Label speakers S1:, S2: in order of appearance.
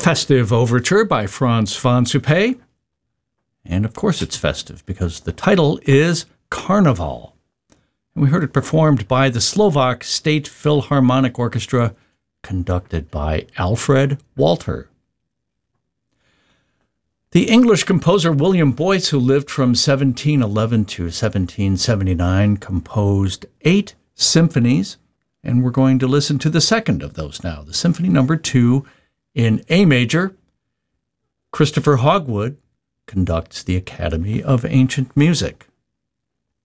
S1: festive overture by Franz von Suppé. And of course it's festive because the title is Carnival. And we heard it performed by the Slovak State Philharmonic Orchestra, conducted by Alfred Walter. The English composer William Boyce, who lived from 1711 to 1779, composed 8 symphonies, and we're going to listen to the second of those now, the Symphony No. 2 in A major. Christopher Hogwood conducts the Academy of Ancient Music.